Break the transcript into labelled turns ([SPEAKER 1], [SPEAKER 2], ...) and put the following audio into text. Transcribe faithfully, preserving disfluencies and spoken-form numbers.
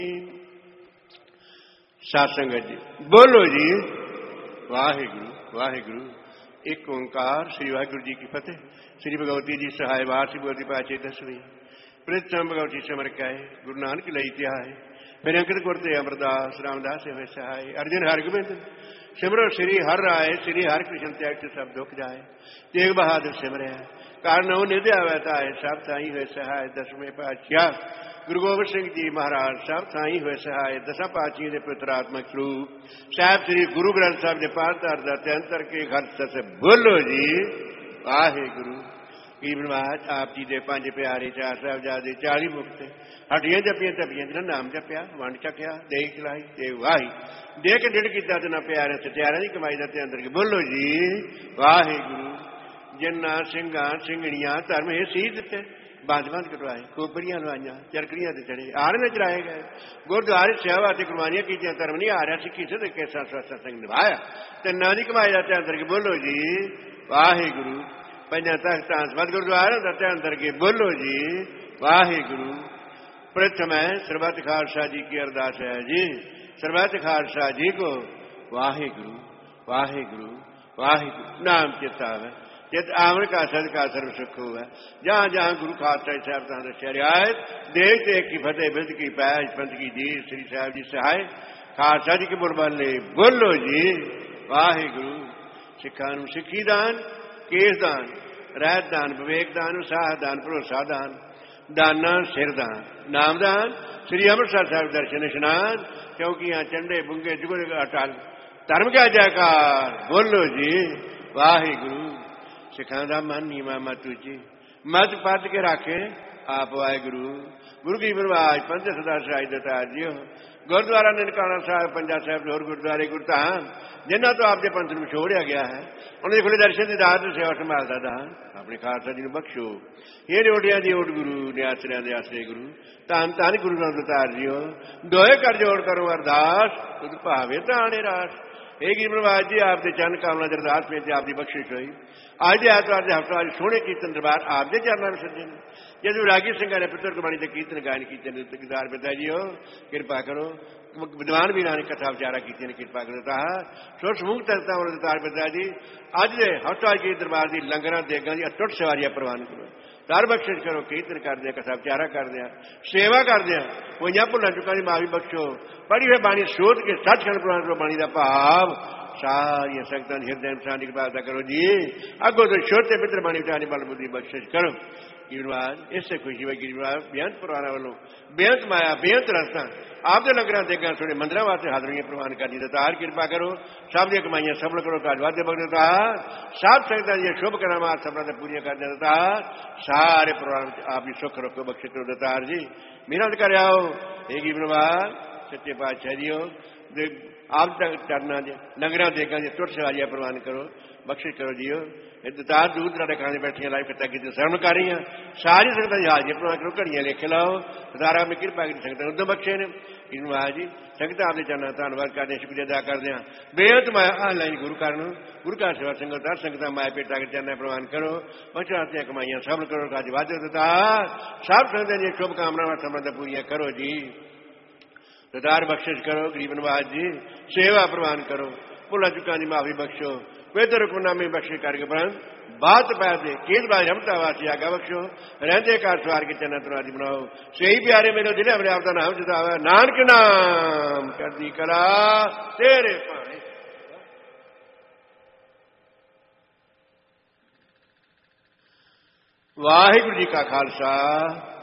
[SPEAKER 1] सात संगत जी बोलो जी वाहिगुरु वाहिगुरु। एक ओंकार श्री वाहिगुरु जी की फतेह। श्री भगवती जी सहाय वार श्री भगवती पाचे दसवीं प्रथम भगवती समर काए गुरु नानक लई त्याय मेरे अंकित गुरते अमरदास रामदास हुए सहाय अर्जुन हरगोबिंद सिमरो श्री हर राय श्री हर कृष्ण त्याग सब दुख जाए तेग बहादुर सिमरया कारण निधि आवता है सब ताई हुए सहाय दसवें पातशाह गुरु गोबिंद सिंह जी महाराज सब ताई हुए सहाय दसा पातशाही के पुत्रात्मक स्वरूप साहब श्री गुरु ग्रंथ साहब के पाठदार अंतर के घर से बोलो जी वाहे गुरु की ब्रह्माज आप जी के पांच प्यारे चार साहबजादे चाली मुक्त हटियां जपियां तपियां जिन्हें नाम जपिया वंड चकिया दे चलाई ते वाही दे के डिड़ किया तो ना प्यारे सत्यारा की कमाई का अंदर के बोलो जी वाहे गुरु जिन्ना सिंगा सिंगड़ियां धर्म हे सी दिते बंद बंद कटवाए खोपड़ियां लवाइया चरकड़ियां ते चढ़े आरने चलाए गए गुरुद्वारे सेवा ते कुर्बानियां की धर्म नहीं आ रहा सिक्खी से कैसा सत्संग निभाया तिना की कमाई का अंदर के बोलो जी वाहे गुरु पंजा तख्तां सत गुरुद्वारे का अंदर के बोलो जी वाहे गुरु। प्रथम है सरबत खालसा जी की अरदास है जी सरबत खालसा जी को वाहे गुरु वाहे गुरु वाहे गुरु नाम चिता है चित आमन का सद का सर्व सुख हुआ जहां जहां गुरु खालसा साहब तहां दस्या रियायत देख देख की फतेह बिरद की पैज पंथ की जी श्री साहब जी सहाय खालसा जी के मुरबले बोलो जी वाहे गुरु। सिखा सिखी दान केस दान रहत दान विवेक दान उत्साह दान भरोसा दान दाना सिर दान नाम दान श्री अमृतसर साहब दर्शन स्नान क्योंकि यहाँ चंडे बुंगे जुगड़ अटल धर्म क्या जयकार बोलो जी वाहे गुरु। सिखांदा मन नीमा मत ऊंची मत पद के राखे आप वाहे गुरु गुरु की प्रवाज पंथ सदा साई दतार जियो गुरुद्वारा ननकाना साहब पंजा साहब होर गुरुद्वारे गुरधाम जिन्हों तो आपके पंथ में छोड़िया गया है उन्होंने खुले दर्शन की दात सेवा संभालता दान अपने खालसा जी ने बख्शो ये रोटियां दी ओट गुरु ने आसरिया दे आसरे गुरु धन धन गुरु ग्रंथ अवतार जियो दोए कर जोड़ करो अरदास खुद भावे ताने रास एक ही प्रभात जी आपके चरण कामना अरदास में आपकी बख्शिश हुई आज के एतवार के हफ्तावार सोहने कीर्तन दरबार आपके चरणों में सज्जे ने जब रागी सिंह ने पुत्र कुमारी के कीर्तन गायन किए किरदार पिता जी हो कृपा करो विद्वान भी ने कथा विचारा की कृपा करता सो समूह तकता और दार पिता जी अज के हफ्तावार की दरबार की लंगर देगा की अटुट सवारियां प्रवान करो दर बख्शिश करो कीर्तन कर दिया कथा विचारा कर दिया सेवा कर दिया कोई भुला चुका की माफी बख्शो पढ़ी हुई बाणी सोच के सचखंड प्रवान करो बाणी का भाव सारिया संगतां हृदय शांति की प्रार्थना करो जी अगो तो छोटे मित्र बाणी उठाने बल बुद्धि बख्शिश करो गिरवाज इससे खुशी हुई गिरवाज बेअंत पुराना वालों बेअंत माया बेअंत रस्ता आपके लंगर देगा थोड़े मंदिर वास्ते हाजरियां प्रवान करनी दतार कृपा करो सब दी कमाइयां सफल करो काज वादे बगता सब संगतां दी शुभ करामात सफलता पूरी कर देता सारे प्रवान आप भी सुख रखो बख्शिश करो दतार जी मेहनत कर आओ एक गिरवाज सच्चे पातशाह जी हो आप तक चरना लंगर देगा टुट सवारियां प्रवान करो बख्शिश करो जियो दार दूर दराडे खाने बैठिया लाइव कथा की शरण कर रही सारी संगत हाजिर प्रवान करो घड़ियां लिख लाओ दारा में कृपा की संगत उदम बख्शे ने महाराज जी संगत आपके चरणा धन्यवाद करते शुक्रिया अदा करते हैं बेहद माया ऑनलाइन गुरु कारण गुरु का सेवा संगत हर संगत माया पेटा के चरण प्रवान करो बच्चा कमाइयां सफल करो काज वादे दार सब संगत शुभकामनाएं समृद्ध पूरी करो जी दार बख्शिश करो गरीब नवाज जी सेवा प्रवान करो भुला चुका की माफी बख्शो बेहतर गुना में बख्शे करके परंत बात पैदे केंद्र बाज रमता वासी आगा बख्शो रहते कार सवार के चरण तुरादी बनाओ सही प्यारे मेरे दिले अपने आप का नाम जितावा नानक नाम कर दी कला तेरे पाने वाहिगुरु जी का खालसा